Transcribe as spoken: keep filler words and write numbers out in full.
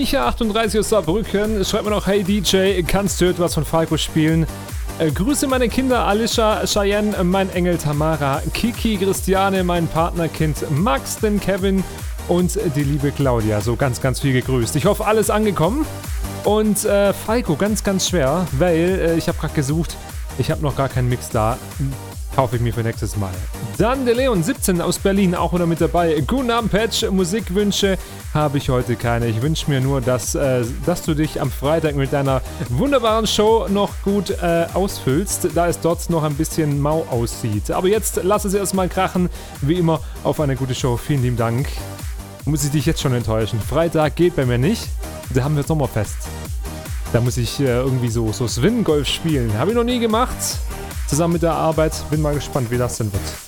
Micha achtunddreißig aus Saarbrücken schreibt mir noch: Hey D J, kannst du etwas von Falco spielen? Äh, grüße meine Kinder Alicia, Cheyenne, mein Engel Tamara, Kiki, Christiane, mein Partnerkind Max, den Kevin und die liebe Claudia. So ganz, ganz viel gegrüßt. Ich hoffe, alles angekommen. Und äh, Falco, ganz, ganz schwer, weil äh, ich habe gerade gesucht, ich habe noch gar keinen Mix da. Kaufe ich mir für nächstes Mal. Dann der Leon siebzehn aus Berlin, auch wieder mit dabei. Guten Abend, Patch. Musikwünsche habe ich heute keine. Ich wünsche mir nur, dass, äh, dass du dich am Freitag mit deiner wunderbaren Show noch gut äh, ausfüllst, da es dort noch ein bisschen mau aussieht. Aber jetzt lass es erstmal krachen. Wie immer auf eine gute Show. Vielen lieben Dank. Muss ich dich jetzt schon enttäuschen. Freitag geht bei mir nicht. Da haben wir Sommerfest. Da muss ich äh, irgendwie so, so Swing-Golf spielen. Habe ich noch nie gemacht. Zusammen mit der Arbeit. Bin mal gespannt, wie das denn wird.